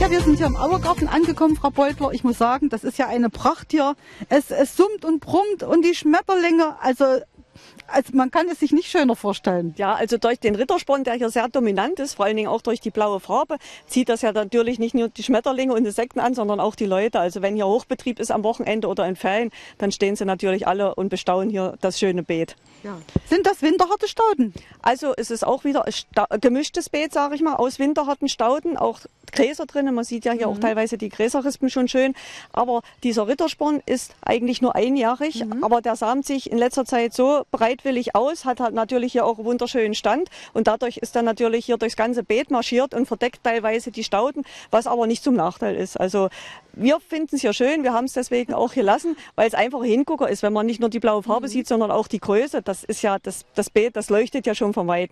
Ja, wir sind hier im Auergarten angekommen, Frau Beutler. Ich muss sagen, das ist ja eine Pracht hier. Es summt und brummt und die Schmetterlinge, also man kann es sich nicht schöner vorstellen. Ja, also durch den Rittersporn, der hier sehr dominant ist, vor allen Dingen auch durch die blaue Farbe, zieht das ja natürlich nicht nur die Schmetterlinge und Insekten an, sondern auch die Leute. Also wenn hier Hochbetrieb ist am Wochenende oder in Ferien, dann stehen sie natürlich alle und bestaunen hier das schöne Beet. Ja. Sind das winterharte Stauden? Also es ist auch wieder ein gemischtes Beet, sage ich mal, aus winterharten Stauden, auch Gräser drin. Man sieht ja hier auch teilweise die Gräserrispen schon schön. Aber dieser Rittersporn ist eigentlich nur einjährig, aber der samt sich in letzter Zeit so bereitwillig aus, hat halt natürlich hier auch einen wunderschönen Stand und dadurch ist er natürlich hier durchs ganze Beet marschiert und verdeckt teilweise die Stauden, was aber nicht zum Nachteil ist. Also wir finden es hier schön, wir haben es deswegen auch gelassen, weil es einfach ein Hingucker ist, wenn man nicht nur die blaue Farbe sieht, sondern auch die Größe. Das ist ja das Beet, das leuchtet ja schon von Weitem.